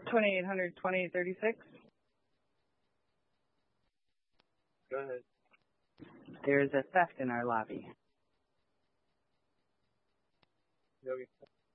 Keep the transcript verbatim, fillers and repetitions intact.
twenty-eight hundred, twenty thirty-six. Go ahead. There's a theft in our lobby. Yogi.